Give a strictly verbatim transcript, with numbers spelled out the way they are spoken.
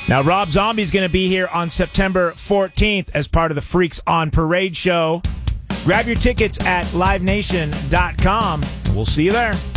Now, Rob Zombie's going to be here on September fourteenth as part of the Freaks on Parade show. Grab your tickets at live nation dot com. We'll see you there.